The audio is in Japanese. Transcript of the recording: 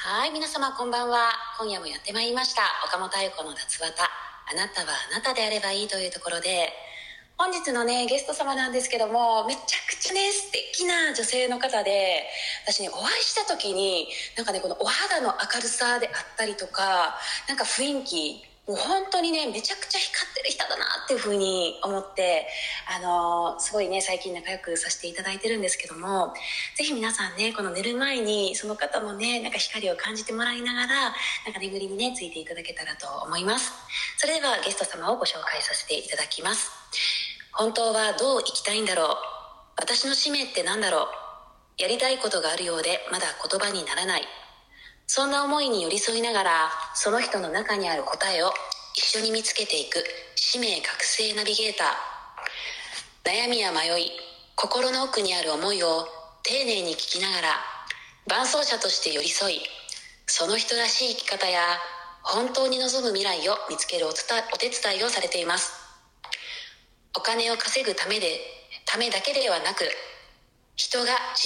はい、皆様こんばんは。今夜もやってまいりました。岡本愛子の脱わた。あなたはあなたであればいいというところで、本日のね、ゲスト様なんですけども、めちゃくちゃね、素敵な女性の方で、私ね、お会いした時に、なんかね、このお肌の明るさであったりとか、なんか雰囲気、もう本当にね、めちゃくちゃ光ってる人だなっていうふうに思って、すごいね、最近仲良くさせていただいてるんですけども、ぜひ皆さんね、この寝る前にその方のね、なんか光を感じてもらいながら、なんか眠りにね、ついていただけたらと思います。それではゲスト様をご紹介させていただきます。本当はどう生きたいんだろう。私の使命って何だろう。やりたいことがあるようでまだ言葉にならない。そんな思いに寄り添いながら、その人の中にある答えを一緒に見つけていく使命覚醒ナビゲーター。悩みや迷い、心の奥にある思いを丁寧に聞きながら、伴走者として寄り添い、その人らしい生き方や本当に望む未来を見つけるお手伝いをされています。お金を稼ぐためだけではなく、人が自